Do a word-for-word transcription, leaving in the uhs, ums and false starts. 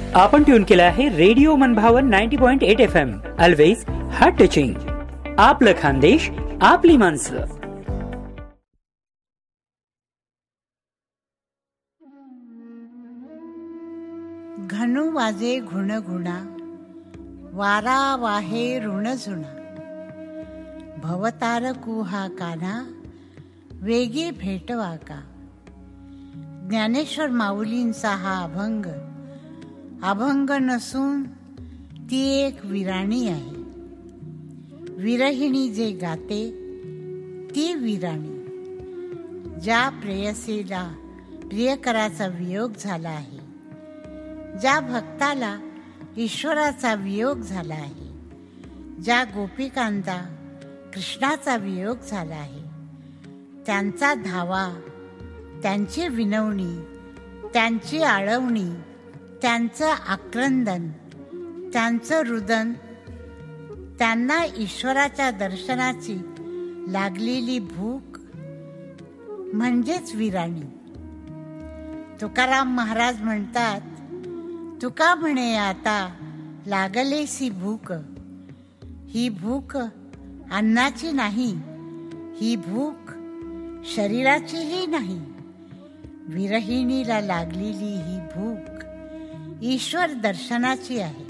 आपण ट्यून केला आहे रेडिओ मनभावन ninety point eight F M. Always heart touching. आपलं खानदेश, आपली माणसं. घनु वाजे घुण घुणा, वारा वाहे ऋण जुणा. भवतारकू हा कान्हा, वेगी भेटवा का. ज्ञानेश्वर माऊलींचा हा अभंग अभंग नसून ती एक विराणी आहे. विरहिणी जे गाते ती विराणी. ज्या प्रेयसीला प्रियकराचा वियोग झाला आहे, ज्या भक्ताला ईश्वराचा वियोग झाला आहे, ज्या गोपिकांता कृष्णाचा वियोग झाला आहे, त्यांचा धावा, त्यांची विनवणी, त्यांची आळवणी, त्यांचं आक्रंदन, त्यांचं रुदन, त्यांना ईश्वराच्या दर्शनाची लागलेली भूक म्हणजेच विराणी. तुकाराम महाराज म्हणतात, तुका म्हणे आता लागलेसी भूक. ही भूक अन्नाची नाही, ही भूक शरीराचीही नाही. विरहिणीला लागलेली ही भूक ईश्वर दर्शनाची आहे.